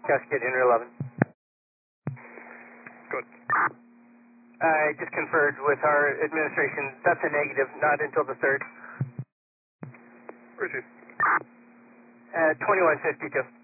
Cascade Inter 11. Good. I just conferred with our administration. That's a negative, not until the 3rd. Received. 2152.